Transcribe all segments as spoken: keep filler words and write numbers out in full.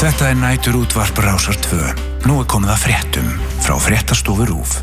Þetta er nætur útvarp Rásar tvö. Nú er komið að fréttum frá Fréttastofu RÚV.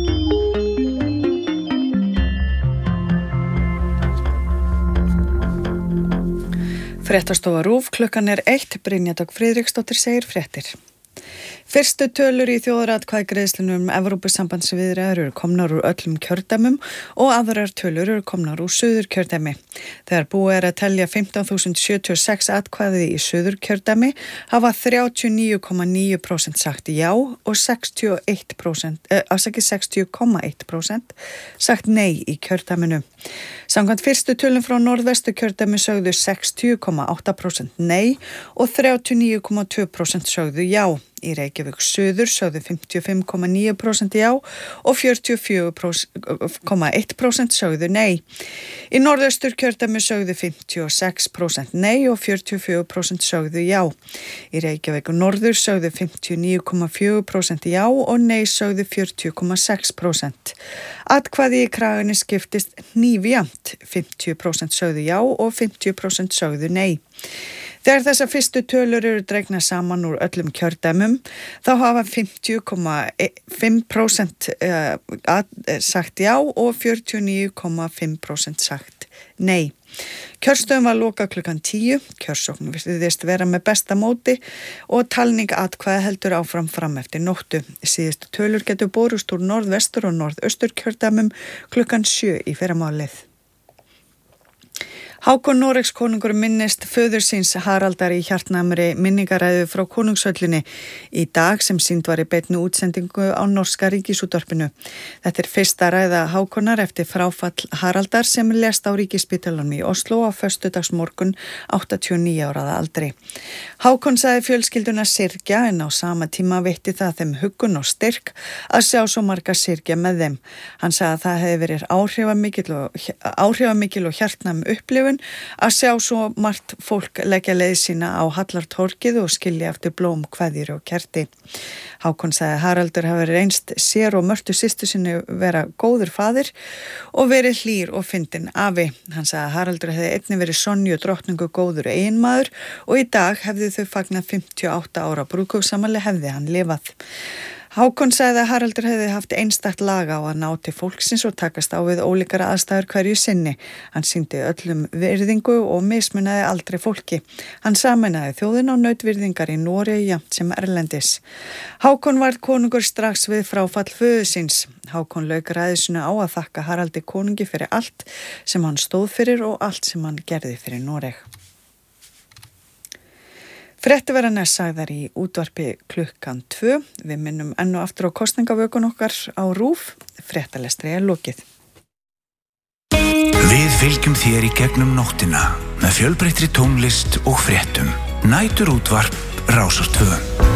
Fréttastofa RÚV, klukkan er eitt, Brynja Dögg Friðriksdóttir segir fréttir. Fyrstu tölur í þjóðaratkvæðagreiðslunum um Evrópusambandsviðræður eru komnar úr öllum kjördæmum og aðrar tölur eru komnar úr suðurkjördæmi. Þegar búið er að telja fimmtán þúsund sjötíu og sex atkvæði í suðurkjördæmi hafa þrjátíu og níu komma níu prósent sagt já og sextíu og eitt prósent, eh, afsakið sextíu komma eitt prósent sagt nei í kjördæminu. Samkvæmt fyrstu tölum frá norðvesturkjördæmi sögðu sextíu komma átta prósent nei og þrjátíu og níu komma tvö prósent sögðu já. Í Reykjavík suður sögðu fimmtíu og fimm komma níu prósent já og fjörutíu og fjögur komma eitt prósent sögðu nei. Í norðausturkjördæmi sögðu fimmtíu og sex prósent nei og fjörutíu og fjögur prósent sögðu já. Í Reykjavík norður sögðu fimmtíu og níu komma fjögur prósent já og nei sögðu fjörutíu komma sex prósent. Atkvæði í Kraganni skiptist hnífjafnt, fimmtíu prósent sögðu já og fimmtíu prósent sögðu nei. Þegar þessar fyrstu tölur eru dregnar saman úr öllum kjördæmum, þá hafa fimmtíu komma fimm prósent sagt já og fjörutíu og níu komma fimm prósent sagt nei. Kjörstöðum var lokað klukkan tíu, kjörsókn virðist vera með besta móti og talning atkvæða heldur áfram fram eftir nóttu. Síðustu tölur getur borist úr norðvestur og norðaustur kjördæmum klukkan sjö í fyrramálið. Hákon Noregskonungur minnist föður síns Haraldar í hjartnæmri minningaræðu frá konungshöllinni í dag sem sýnd var í beinni útsendingu á norska ríkisútvarpinu. Þetta er fyrsta ræða Hákonar eftir fráfall Haraldar sem lést á ríkispítalanum í Oslo á föstudagsmorgun áttatíu og níu ára aldri. Hákon sagði fjölskylduna syrgja en á sama tíma veitti það þeim huggun og styrk að sjá svo marga syrgja með þeim. Hann sagði að það hefði verið áhrifamikil og, áhrifamikil og hjartnæm upplifun að sjá svo margt fólk leggja leið sína á Hallartorgið og skilja eftir blóm, kveðjur og kerti. Hákon sagði að Haraldur hafi reynst sér og Mörtu systur sinni vera góður faðir og verið hlýr og fyndinn afi. Hann sagði að Haraldur hefði einnig verið Sonju drottningu góður eiginmaður og í dag hefði þau fagnað fimmtíu og átta ára brúðkaupsafmæli hefði hann lifað. Hákon sagði að Haraldur hefði haft einstakt lag á að ná til fólksins og takast á við ólíkara aðstæður hverju sinni. Hann sýndi öllum virðingu og mismunaði aldrei fólki. Hann sameinaði þjóðina og naut virðingar í Noregi jafnt sem erlendis. Hákon varð konungur strax við fráfall föður síns. Hákon lauk ræðisunu á að þakka Haraldi konungi fyrir allt sem hann stóð fyrir og allt sem hann gerði fyrir Noreg. Fréttir verða næst sagðar í útvarpi klukkan tvö. Við minnum enn og aftur á kosningavökun okkar á RÚV. Fréttalestri er lokið. Við fylgjum þér í gegnum nóttina með fjölbreyttri tónlist og fréttum. Nætur útvarp Rásar tvö.